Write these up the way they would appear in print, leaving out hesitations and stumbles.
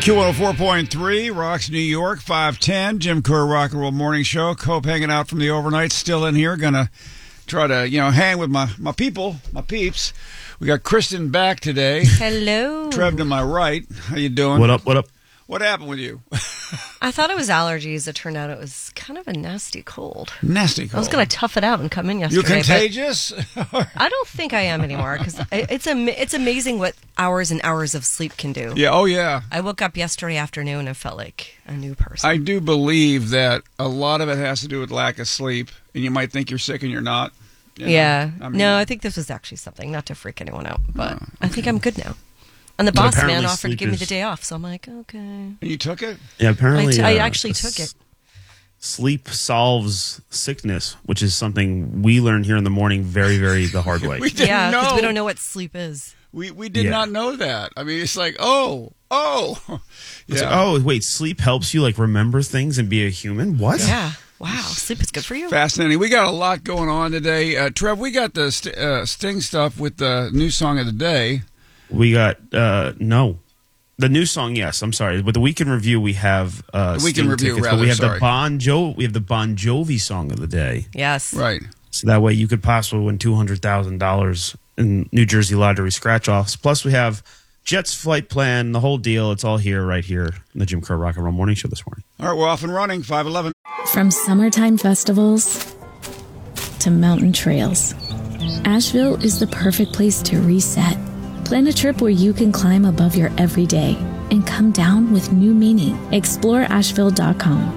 Q104.3, Rocks New York, 510. Jim Kerr Rock and Roll Morning Show. Cope hanging out from the overnight, still in here. Gonna try to, hang with my people, my peeps. We got Kristen back today. Hello. Trev to my right. How you doing? What up? What happened with you? I thought it was allergies. It turned out it was kind of a nasty cold. Nasty cold. I was going to tough it out and come in yesterday. You're contagious? I don't think I am anymore because it's amazing what hours and hours of sleep can do. Yeah. Oh, yeah. I woke up yesterday afternoon and felt like a new person. I do believe that a lot of it has to do with lack of sleep, and you might think you're sick and you're not. Yeah. No, I think this was actually something, not to freak anyone out, but I think I'm good now. And the boss man offered to give me the day off, so I'm like, okay. And you took it? Yeah, apparently. I actually took it. Sleep solves sickness, which is something we learned here in the morning very, very the hard way. We didn't know. Because we don't know what sleep is. We did not know that. I mean, it's like, oh. It's like, wait, sleep helps you like remember things and be a human? What? Yeah. Wow, sleep is good for you. Fascinating. We got a lot going on today. Trev, we got the Sting stuff with the new song of the day. We got, no. The new song, yes. I'm sorry. With the Weekend Review, we have Weekend Review, tickets, rather, but we have sorry. We have the Bon Jovi song of the day. Yes. Right. So that way you could possibly win $200,000 in New Jersey Lottery scratch-offs. Plus we have Jets flight plan, the whole deal. It's all here, right here in the Jim Kerr Rock and Roll Morning Show this morning. All right, we're off and running, 5:11. From summertime festivals to mountain trails, Asheville is the perfect place to reset. Plan a trip where you can climb above your everyday and come down with new meaning. Explore Asheville.com.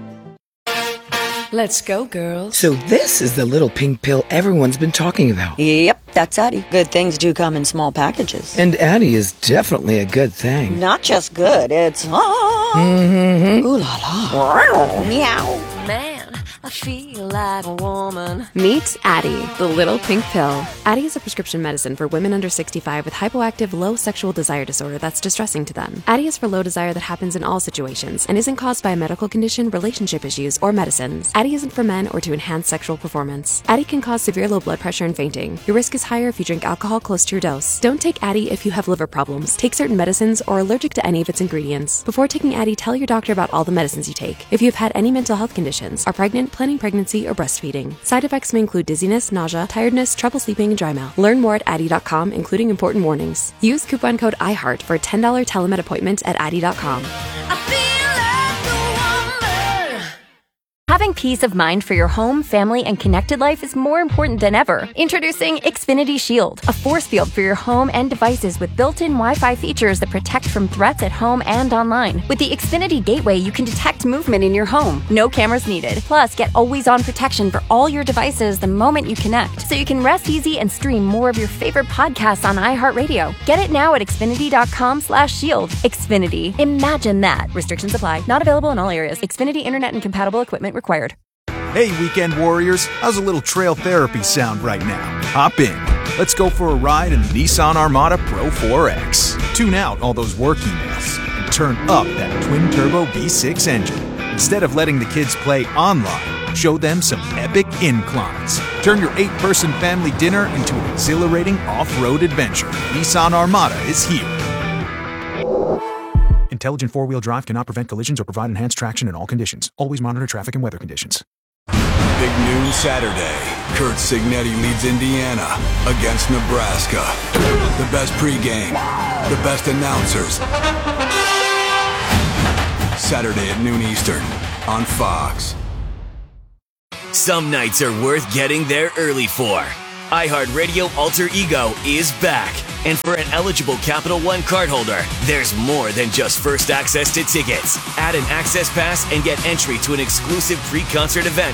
Let's go, girls. So this is the little pink pill everyone's been talking about. Yep, that's Addie. Good things do come in small packages. And Addie is definitely a good thing. Not just good, it's... Ooh la la. Meow. Man, I feel like a woman. Meet Addie, the little pink pill. Addie is a prescription medicine for women under 65 with hypoactive low sexual desire disorder that's distressing to them. Addie is for low desire that happens in all situations and isn't caused by a medical condition, relationship issues, or medicines. Addie isn't for men or to enhance sexual performance. Addie can cause severe low blood pressure and fainting. Your risk is higher if you drink alcohol close to your dose. Don't take Addie if you have liver problems, take certain medicines, or are allergic to any of its ingredients. Before taking Addie, tell your doctor about all the medicines you take. If you have had any mental health conditions, are pregnant, planning pregnancy, or breastfeeding. Side effects may include dizziness, nausea, tiredness, trouble sleeping, and dry mouth. Learn more at Addie.com, including important warnings. Use coupon code IHEART for a $10 telemed appointment at Addie.com. Having peace of mind for your home, family, and connected life is more important than ever. Introducing Xfinity Shield, a force field for your home and devices with built-in Wi-Fi features that protect from threats at home and online. With the Xfinity Gateway, you can detect movement in your home. No cameras needed. Plus, get always-on protection for all your devices the moment you connect, so you can rest easy and stream more of your favorite podcasts on iHeartRadio. Get it now at Xfinity.com/shield. Xfinity. Imagine that. Restrictions apply. Not available in all areas. Xfinity Internet and compatible equipment required. Hey, weekend warriors, how's a little trail therapy sound right now? Hop in. Let's go for a ride in the Nissan Armada Pro 4X. Tune out all those work emails and turn up that twin-turbo V6 engine. Instead of letting the kids play online, show them some epic inclines. Turn your 8-person family dinner into an exhilarating off-road adventure. Nissan Armada is here. Intelligent four-wheel drive cannot prevent collisions or provide enhanced traction in all conditions. Always monitor traffic and weather conditions. Big noon Saturday. Kurt Signetti leads Indiana against Nebraska. The best pregame, the best announcers. Saturday at noon Eastern on Fox. Some nights are worth getting there early for. iHeartRadio Alter Ego is back. And for an eligible Capital One cardholder, there's more than just first access to tickets. Add an access pass and get entry to an exclusive pre-concert event